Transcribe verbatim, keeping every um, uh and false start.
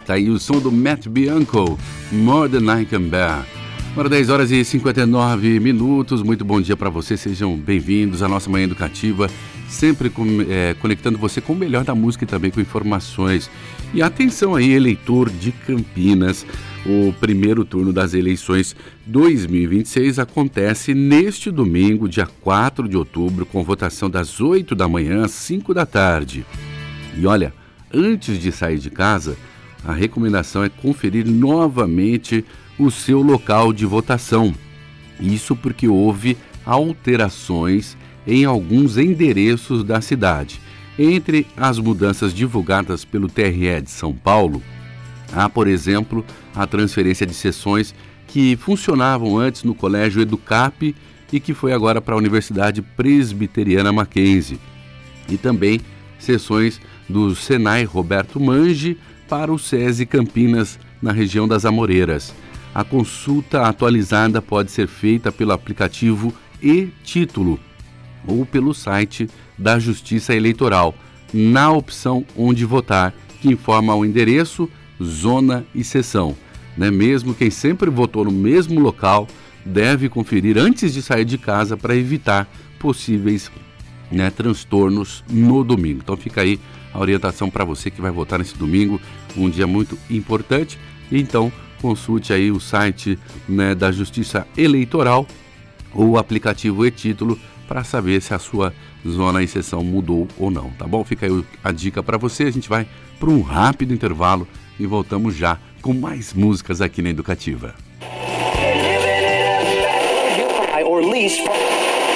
Tá aí o som do Matt Bianco, More Than I Can Bear. Agora dez horas e cinquenta e nove minutos, muito bom dia para você, sejam bem-vindos à nossa Manhã Educativa, sempre com, é, conectando você com o melhor da música e também com informações. E atenção aí, eleitor de Campinas, o primeiro turno das eleições dois mil e vinte e seis acontece neste domingo, dia quatro de outubro, com votação das oito da manhã às cinco da tarde. E olha, antes de sair de casa, a recomendação é conferir novamente o seu local de votação. Isso porque houve alterações em alguns endereços da cidade. Entre as mudanças divulgadas pelo T R E de São Paulo, há, por exemplo, a transferência de sessões que funcionavam antes no Colégio Educap e que foi agora para a Universidade Presbiteriana Mackenzie. E também sessões do Senai Roberto Mange para o SESI Campinas, na região das Amoreiras. A consulta atualizada pode ser feita pelo aplicativo e-Título ou pelo site da Justiça Eleitoral, na opção Onde Votar, que informa o endereço, zona e seção. Né? Mesmo quem sempre votou no mesmo local deve conferir antes de sair de casa para evitar possíveis, né, transtornos no domingo. Então fica aí a orientação para você que vai votar nesse domingo, um dia muito importante. Então consulte aí o site, né, da Justiça Eleitoral ou o aplicativo e-Título para saber se a sua zona e seção mudou ou não, tá bom? Fica aí a dica para você, a gente vai para um rápido intervalo e voltamos já com mais músicas aqui na Educativa.